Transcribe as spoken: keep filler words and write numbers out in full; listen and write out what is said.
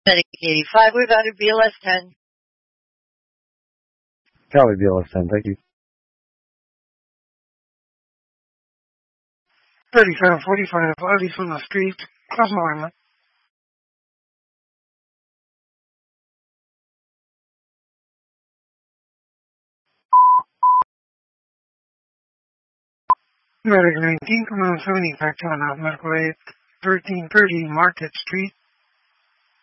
Medic eighty-five, we've got a B L S ten. Cali B L S ten, thank you. thirty-seven forty-five, Alice on the street, Cross Marma. Medic nineteen, Command seventy, back to an Medical eight, thirteen thirty Market Street.